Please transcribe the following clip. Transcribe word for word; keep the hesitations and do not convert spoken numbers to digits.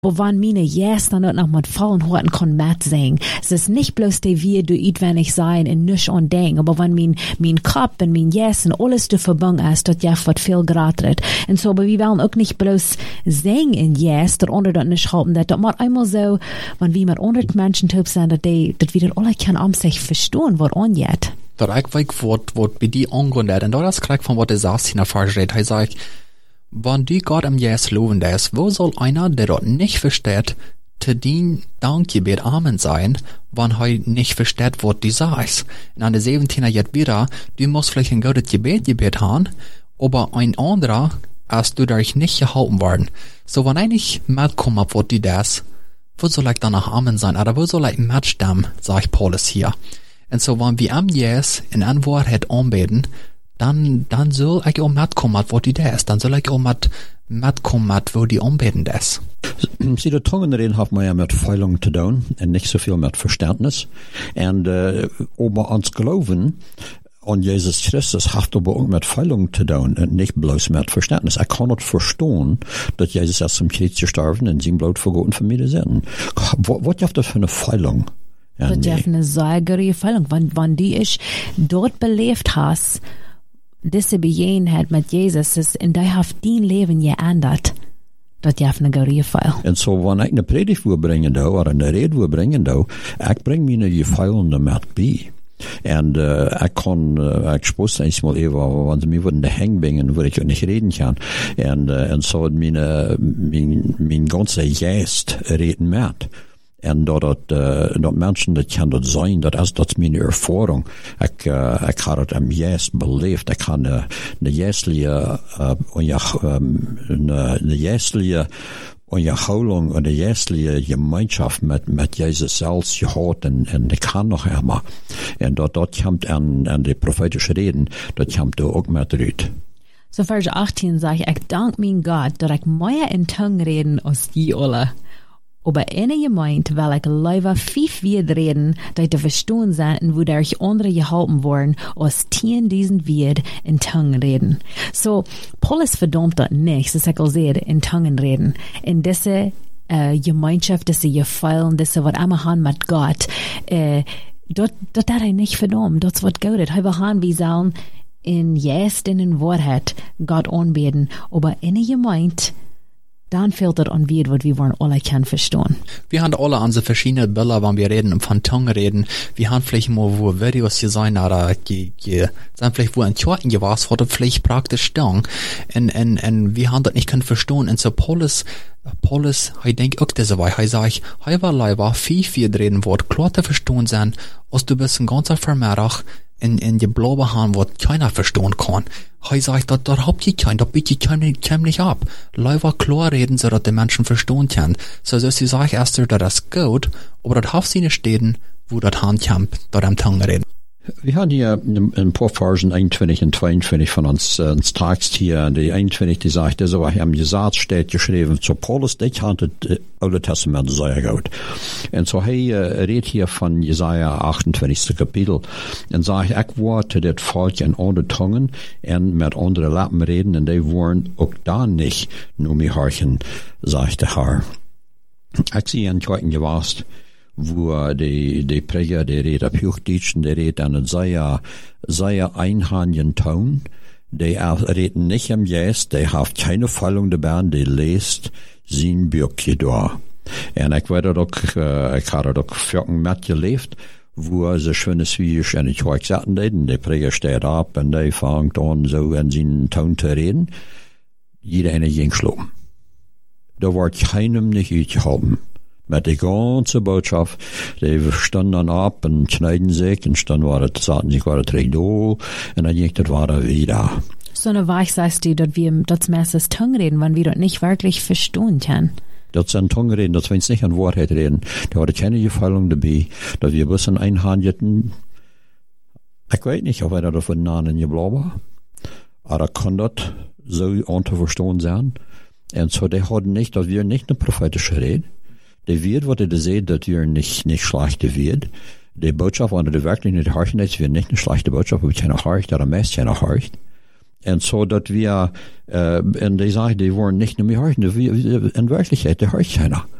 Aber wann meine Yes dann auch noch mit vollen Horten kann Matt singen. Es ist nicht bloß der wir du uitwendig sein und nicht an denken, aber wenn mein, mein Kopf und mein Yes und alles du verbunden ist, dat ja wat viel gratert. Und so, aber wir wollen auch nicht bloß singen in Yes, darunter dat nicht halten, dat macht einmal so, wenn wir mit hundert Menschen taub sind, dat die, dat wir das alle kann am sich verstehen, was angeht. Dat eigenlijk wordt, wordt bij die aangekondigd, en dat is gelijk van wat de Saas in de Vers redt. Hij zegt, wann die Gott am Jes loven ist, wo soll einer, der dort nicht versteht, te dien Dankgebet Amen sein, wann er nicht versteht, was die sagt. Und an der zeventiener jetzt wieder, du musst vielleicht ein gutes Gebet gebet haben, aber ein anderer, als du dadurch nicht gehalten worden. So, wenn ich nicht mitkomme, was die das, wo soll ich danach Amen sein, oder wo soll ich mitstimmen, sagt Paulus hier. Und so, wenn wir am Jes in ein Wort anbeten, dann, dann soll ich auch mitkommen, wo die das, dann soll ich auch mit, mitkommen, wo die anbeten das. Sie, der Tongenreden hat man ja mit Feilung zu tun, und nicht so viel mit Verständnis. Und, äh, aber ans Glauben an Jesus Christus hat aber auch mit Feilung zu tun, und nicht bloß mit Verständnis. Ich kann nicht verstehen, dass Jesus erst zum Kreuz gestorben und sein Blut vergoten für mich sind. Was ist das für eine Feilung? Ja, das nee. ist eine sehr gute Feilung. Wenn, wenn die ich dort belebt hast, diese Begebenheit mit Jesus ist, in der hat dein Leben geändert. Das ist eine gute Feil. Und so, wenn ich eine Predigt will bringen, da, oder eine Rede will bringen, da, ich bringe mir eine Feilung damit bei. Und äh, ich kann, äh, ich spreche einmal eben, wenn sie mich würden hängen bringen, würde ich auch nicht reden kann. Und, äh, und so meine, mein, mein ganzer Geist reden mit. En dat het, uh, dat mensen dat kan dat zijn, dat is, dat is mijn ervaring. Ik, uh, ik had het am juist beleefd. Ik had een, een juistelijke, uh, um, een, een juistelijke onderhouding, een juistelijke gemeenschap met, met Jezus zelfs gehad, en, en ik kan nog helemaal. En dat, dat komt aan, aan de profetische reden, dat komt er ook met eruit. So vers achttien sag ich, ich dank mein Gott, dat ich mehr in Tongue reden als die alle. Aber eine gemeint, weil ich lieber fünf Wörter reden, die zu verstehen sind und wo durch andere gehalten worden, als zehn diesen Wörter in Tongue reden. So, Paulus verdammt das nicht, das ich al sehe, in Tongue reden. In diese äh, Gemeinschaft, diese Gefallen, diese, was immer haben mit Gott, äh, dort, dort hat er nicht verdammt, das wird gut. Wir haben, wie sollen in Jest, in den Wahrheit, Gott anbeten, aber eine gemeint, dann fehlt es an wir, was wir wollen alle können verstehen. Wir haben alle unsere verschiedenen Bilder, wenn wir reden, von Tongue reden. Wir haben vielleicht mal, wo Videos hier sein, oder, die, die, sind vielleicht, wo ein Tjoten gewasst wurde, vielleicht praktisch stehen. Und, und, und wir haben das nicht können verstehen. Und so Paulus, Paulus, ich denke auch diese Weise, ich sage, ich war leider viel, viel reden, wo klar zu verstehen sein, als du bist ein ganzer Vermehrach, in, in die blaue Hand, wo keiner verstehen kann. Ich sage, da, da habt ihr keinen, da bitte ich keinem nicht ab. Leider klar reden, so dass die Menschen verstehen können. So, so sie sagen erst, dass das gut, aber das hat sie nicht stehen, wo das Hand kommt, da am Tongue reden. Wir haben hier ein paar Versen einundzwanzig und zweiundzwanzig von uns, äh, uns Text hier, die einundzwanzig, die sagt, das war hier am Gesetz steht geschrieben, zu Paulus, der hat das äh, Alte Testament sehr gut. Und so, hey, äh, redet hier von Jesaja achtundvierzigste Kapitel, und sagt, ich wollte das Volk in andere Tongen und mit anderen Lappen reden, und die wollen auch da nicht nur mich horchen, sagt der Herr. Ich sehe einen Zweiten gewasst, wo die, die Präger, die redet auf Hochdeutsch, die redet an sehr, sehr einhandigen Ton, die reden nicht am Jes, die hat keine Fallung dabei, die liest sein Bürgchen da. Und ich werde doch, äh, ich habe doch vierten März gelebt, wo so schönes wie ich in die Zeug satten, die Präger steht ab und die fängt an, so in seinen Ton zu reden. Jeder eine ging schlucken. Da war keinem nicht uitgehoben. Mit der ganzen Botschaft, die standen dann ab und schneiden sich, und dann war das, sagten sich, war das recht da, und dann ging das weiter wieder. So eine Weich sagst du, dass wir das meistens Tongue reden, wenn wir das nicht wirklich verstehen können. Das sind Tongue reden, dass wir uns nicht an Wahrheit reden. Da hatte keine Gefallung dabei, dass wir bloß einhandelten. Ich weiß nicht, ob er davon nahen geblieben, aber kann das so unverstanden sein. Und so, die hatten nicht, dass wir nicht eine prophetische Rede. Die wird, was er sieht, dass wir nicht, nicht schlechte wird. Die Botschaft, wenn er wirklich nicht horchen ist, wird nicht eine schlechte Botschaft, aber keiner horcht, oder meist keiner horcht. En so dat wir, äh, en die sagen, die wollen nicht nur mehr hören, in Wirklichkeit, der hört keiner.